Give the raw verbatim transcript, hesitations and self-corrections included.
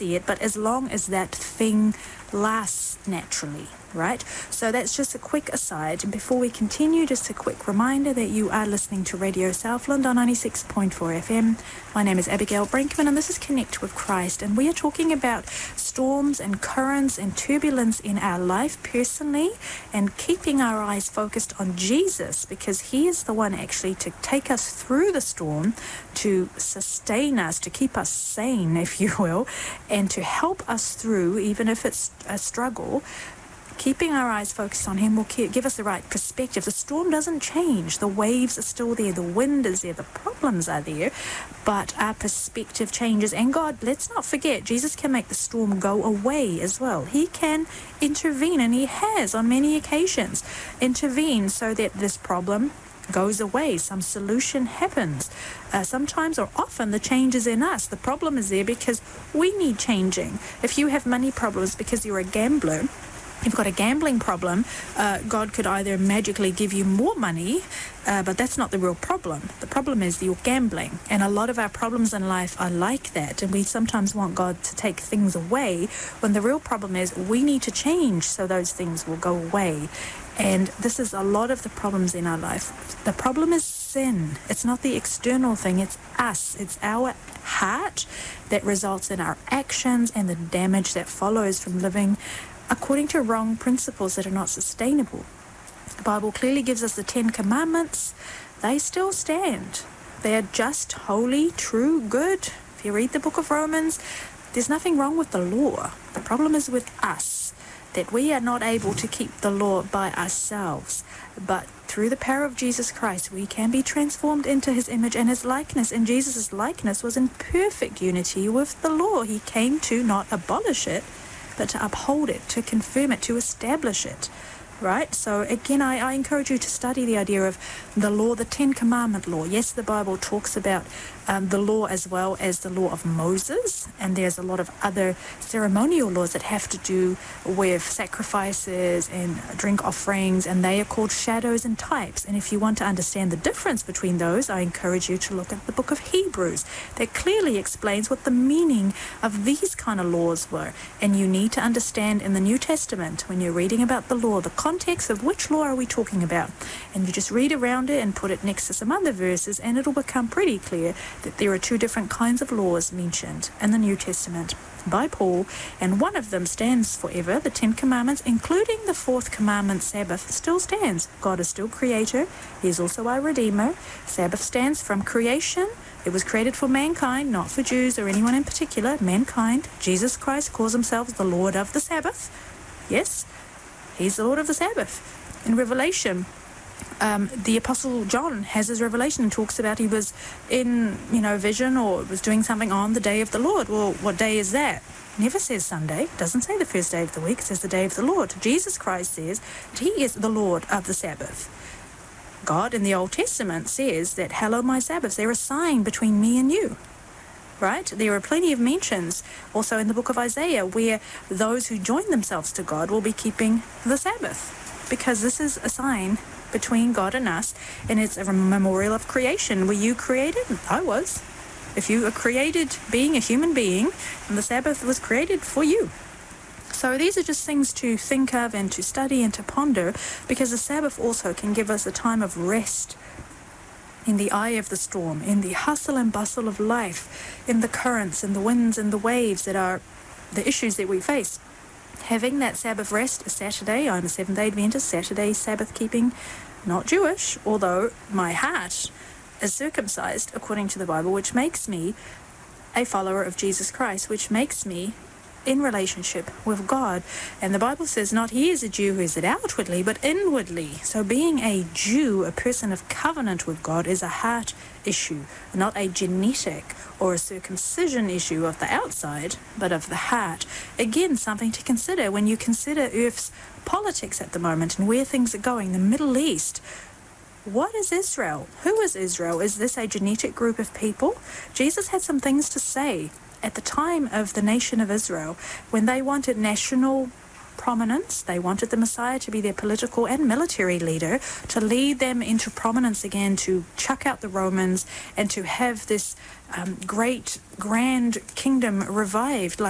see it, but as long as that thing lasts naturally, right? So that's just a quick aside. And before we continue, just a quick reminder that you are listening to Radio Southland on ninety-six point four F M. My name is Abigail Brinkman, and this is Connect with Christ. And we are talking about storms and currents and turbulence in our life personally, and keeping our eyes focused on Jesus, because he is the one actually to take us through the storm, to sustain us, to keep us sane, if you will, and to help us through, even if it's a struggle. Keeping our eyes focused on him will give us the right perspective. The storm doesn't change. The waves are still there. The wind is there. The problems are there. But our perspective changes. And God, let's not forget, Jesus can make the storm go away as well. He can intervene, and he has on many occasions intervened so that this problem goes away. Some solution happens. Uh, sometimes or often the change is in us. The problem is there because we need changing. If you have money problems because you're a gambler, you've got a gambling problem, uh, God could either magically give you more money, uh, but that's not the real problem. The problem is you're gambling. And a lot of our problems in life are like that. And we sometimes want God to take things away when the real problem is we need to change so those things will go away. And this is a lot of the problems in our life. The problem is sin. It's not the external thing. It's us. It's our heart that results in our actions and the damage that follows from living according to wrong principles that are not sustainable. The Bible clearly gives us the Ten Commandments. They still stand. They are just, holy, true, good. If you read the book of Romans, there's nothing wrong with the law. The problem is with us, that we are not able to keep the law by ourselves. But through the power of Jesus Christ, we can be transformed into his image and his likeness. And Jesus' likeness was in perfect unity with the law. He came to not abolish it, but to uphold it, to confirm it, to establish it, right? So again, I, I encourage you to study the idea of the law, the Ten Commandment law. Yes, the Bible talks about um, the law as well as the law of Moses, and there's a lot of other ceremonial laws that have to do with sacrifices and drink offerings, and they are called shadows and types. And if you want to understand the difference between those, I encourage you to look at the book of Hebrews that clearly explains what the meaning of these kind of laws were. And you need to understand in the New Testament, when you're reading about the law, the context of which law are we talking about. And you just read around it and put it next to some other verses, and it'll become pretty clear that there are two different kinds of laws mentioned in the New Testament by Paul, and one of them stands forever. The Ten Commandments, including the fourth commandment, Sabbath, still stands. God is still creator. He is also our Redeemer. Sabbath stands from creation. It was created for mankind, not for Jews or anyone in particular. Mankind. Jesus Christ calls himself the Lord of the Sabbath. Yes, he's the Lord of the Sabbath. In Revelation, Um, the Apostle John has his revelation and talks about he was in, you know, vision or was doing something on the day of the Lord. Well, what day is that? Never says Sunday. Doesn't say the first day of the week. It says the day of the Lord. Jesus Christ says that he is the Lord of the Sabbath. God in the Old Testament says that, hallow my Sabbaths. They're a sign between me and you. Right? There are plenty of mentions also in the book of Isaiah where those who join themselves to God will be keeping the Sabbath, because this is a sign between God and us, and it's a memorial of creation. Were you created? I was. If you are created being a human being, and the Sabbath was created for you. So these are just things to think of and to study and to ponder, because the Sabbath also can give us a time of rest in the eye of the storm, in the hustle and bustle of life, in the currents and the winds and the waves that are the issues that we face. Having that Sabbath rest, Saturday, I'm a Seventh-day Adventist, Saturday Sabbath keeping, not Jewish, although my heart is circumcised according to the Bible, which makes me a follower of Jesus Christ, which makes me in relationship with God. And the Bible says not he is a Jew who is it outwardly, but inwardly. So being a Jew, a person of covenant with God, is a heart issue, not a genetic or a circumcision issue of the outside, but of the heart. Again, something to consider when you consider Earth's politics at the moment and where things are going, the Middle East. What is Israel? Who is Israel? Is this a genetic group of people? Jesus had some things to say at the time of the nation of Israel, when they wanted national prominence, they wanted the Messiah to be their political and military leader, to lead them into prominence again, to chuck out the Romans, and to have this um, great, grand kingdom revived.